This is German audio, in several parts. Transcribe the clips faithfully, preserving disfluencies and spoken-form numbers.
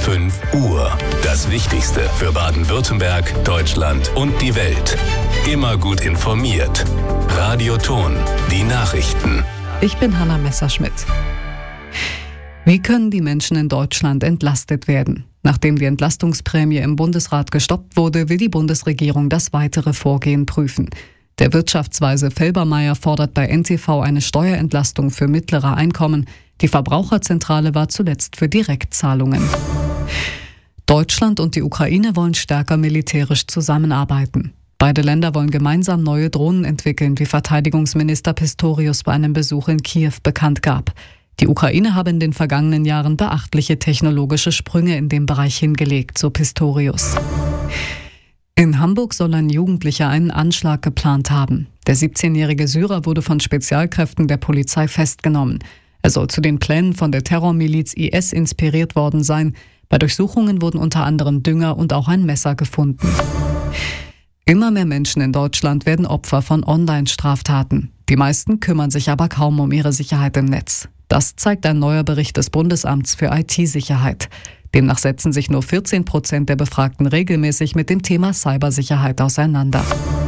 fünf Uhr. Das Wichtigste für Baden-Württemberg, Deutschland und die Welt. Immer gut informiert. Radio Ton, die Nachrichten. Ich bin Hanna Messerschmidt. Wie können die Menschen in Deutschland entlastet werden? Nachdem die Entlastungsprämie im Bundesrat gestoppt wurde, will die Bundesregierung das weitere Vorgehen prüfen. Der Wirtschaftsweise Felbermayr fordert bei N T V eine Steuerentlastung für mittlere Einkommen. Die Verbraucherzentrale war zuletzt für Direktzahlungen. Deutschland und die Ukraine wollen stärker militärisch zusammenarbeiten. Beide Länder wollen gemeinsam neue Drohnen entwickeln, wie Verteidigungsminister Pistorius bei einem Besuch in Kiew bekannt gab. Die Ukraine habe in den vergangenen Jahren beachtliche technologische Sprünge in dem Bereich hingelegt, so Pistorius. In Hamburg soll ein Jugendlicher einen Anschlag geplant haben. Der siebzehnjährige Syrer wurde von Spezialkräften der Polizei festgenommen. Er soll zu den Plänen von der Terrormiliz I S inspiriert worden sein. Bei Durchsuchungen wurden unter anderem Dünger und auch ein Messer gefunden. Immer mehr Menschen in Deutschland werden Opfer von Online-Straftaten. Die meisten kümmern sich aber kaum um ihre Sicherheit im Netz. Das zeigt ein neuer Bericht des Bundesamts für I T-Sicherheit. Demnach setzen sich nur vierzehn Prozent der Befragten regelmäßig mit dem Thema Cybersicherheit auseinander.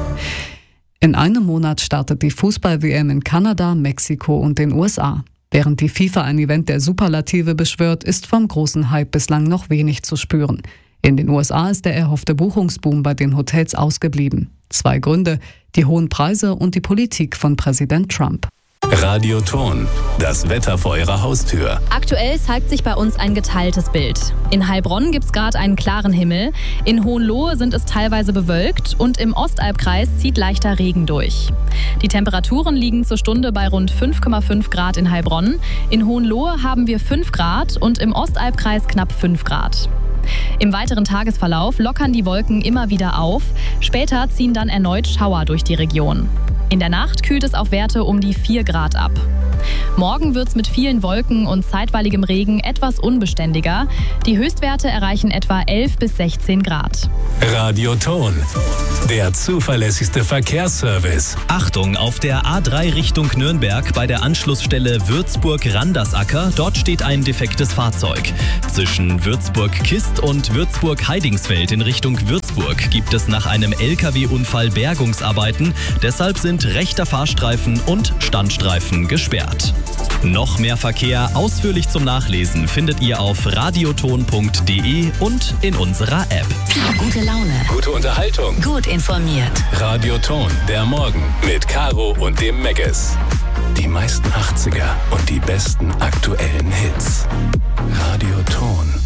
In einem Monat startet die Fußball-W M in Kanada, Mexiko und den U S A. Während die FIFA ein Event der Superlative beschwört, ist vom großen Hype bislang noch wenig zu spüren. In den U S A ist der erhoffte Buchungsboom bei den Hotels ausgeblieben. Zwei Gründe: die hohen Preise und die Politik von Präsident Trump. Radio Ton, das Wetter vor Ihrer Haustür. Aktuell zeigt sich bei uns ein geteiltes Bild. In Heilbronn gibt es gerade einen klaren Himmel, in Hohenlohe sind es teilweise bewölkt und im Ostalbkreis zieht leichter Regen durch. Die Temperaturen liegen zur Stunde bei rund fünf Komma fünf Grad in Heilbronn. In Hohenlohe haben wir fünf Grad und im Ostalbkreis knapp fünf Grad. Im weiteren Tagesverlauf lockern die Wolken immer wieder auf. Später ziehen dann erneut Schauer durch die Region. In der Nacht kühlt es auf Werte um die vier Grad ab. Morgen wird es mit vielen Wolken und zeitweiligem Regen etwas unbeständiger. Die Höchstwerte erreichen etwa elf bis sechzehn Grad. Radio Ton, der zuverlässigste Verkehrsservice. Achtung, auf der A drei Richtung Nürnberg bei der Anschlussstelle Würzburg-Randersacker. Dort steht ein defektes Fahrzeug. Zwischen Würzburg-Kist und Würzburg-Heidingsfeld in Richtung Würzburg gibt es nach einem L K W-Unfall Bergungsarbeiten. Deshalb sind rechter Fahrstreifen und Standstreifen gesperrt. Noch mehr Verkehr ausführlich zum Nachlesen findet ihr auf radioton punkt de und in unserer App. Gute Laune. Gute Unterhaltung. Gut informiert. Radio Ton, der Morgen mit Caro und dem Megges. Die meisten achtziger und die besten aktuellen Hits. Radio Ton.